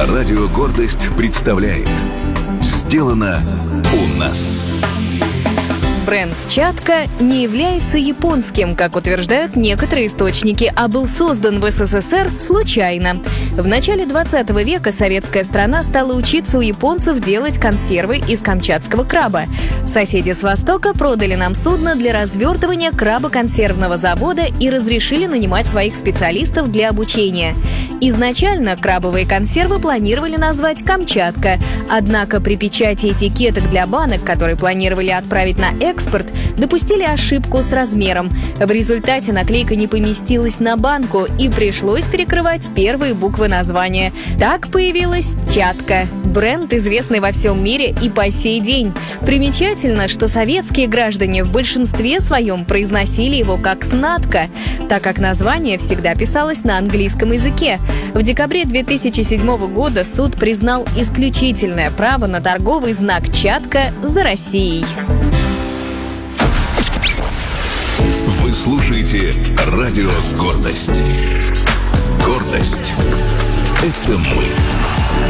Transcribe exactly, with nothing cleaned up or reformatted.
Радио «Гордость» представляет «Сделано у нас». Бренд «Чатка» не является японским, как утверждают некоторые источники, а был создан в СССР случайно. В начале двадцатого века советская страна стала учиться у японцев делать консервы из камчатского краба. Соседи с Востока продали нам судно для развертывания крабоконсервного завода и разрешили нанимать своих специалистов для обучения. Изначально крабовые консервы планировали назвать «Камчатка», однако при печати этикеток для банок, которые планировали отправить на экспорт, допустили ошибку с размером. В результате наклейка не поместилась на банку и пришлось перекрывать первые буквы названия. Так появилась «Чатка». Бренд, известный во всем мире и по сей день. Примечательно, что советские граждане в большинстве своем произносили его как «Снатка», так как название всегда писалось на английском языке. В декабре две тысячи седьмого года суд признал исключительное право на торговый знак «Чатка» за Россией. Вы слушаете Радио «Гордость». Гордость — это мы.